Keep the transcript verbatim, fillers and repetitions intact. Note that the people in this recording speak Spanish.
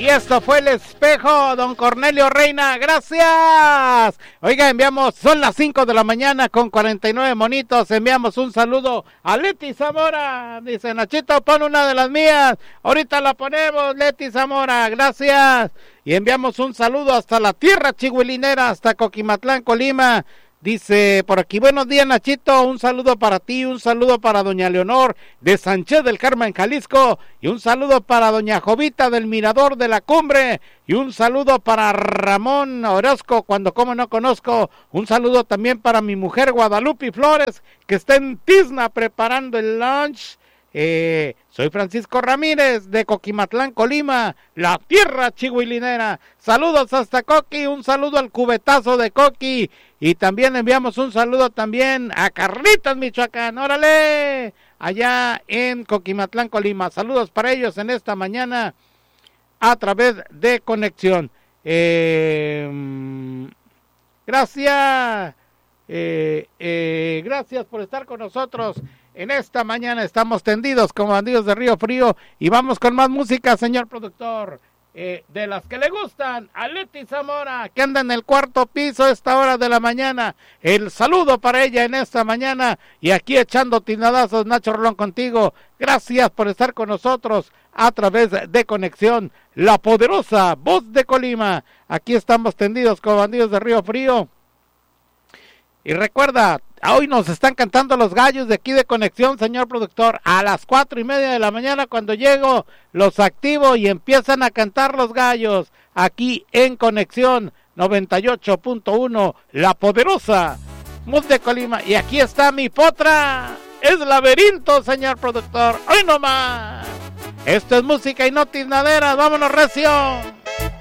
Y esto fue El Espejo, don Cornelio Reina, gracias. Oiga, enviamos, son las cinco de la mañana con cuarenta y nueve monitos, enviamos un saludo a Leti Zamora, dice Nachito, pon una de las mías, ahorita la ponemos, Leti Zamora, gracias. Y enviamos un saludo hasta la tierra chihuilinera, hasta Coquimatlán, Colima. Dice por aquí, buenos días Nachito, un saludo para ti, un saludo para doña Leonor de Sánchez del Carmen, Jalisco, y un saludo para doña Jovita del Mirador de la Cumbre, y un saludo para Ramón Orozco, cuando como no conozco, un saludo también para mi mujer Guadalupe Flores, que está en Tizna preparando el lunch. Eh, soy Francisco Ramírez de Coquimatlán, Colima, la tierra chihuilinera. Saludos hasta Coqui, un saludo al cubetazo de Coqui. Y también enviamos un saludo también a Carlitas, Michoacán, órale, allá en Coquimatlán, Colima. Saludos para ellos en esta mañana a través de Conexión. Eh, gracias, eh, eh, gracias por estar con nosotros. En esta mañana estamos tendidos como bandidos de Río Frío y vamos con más música, señor productor. Eh, de las que le gustan a Leti Zamora, que anda en el cuarto piso a esta hora de la mañana. El saludo para ella en esta mañana y aquí echando tinadazos, Nacho Rolón contigo. Gracias por estar con nosotros a través de Conexión, la poderosa voz de Colima. Aquí estamos tendidos como bandidos de Río Frío. Y recuerda, hoy nos están cantando los gallos de aquí de Conexión, señor productor. A las cuatro y media de la mañana cuando llego, los activo y empiezan a cantar los gallos. Aquí en Conexión noventa y ocho punto uno, la poderosa voz de Colima. Y aquí está mi potra, es Laberinto, señor productor. ¡Hoy no más! Esto es música y no tiznaderas, vámonos recio.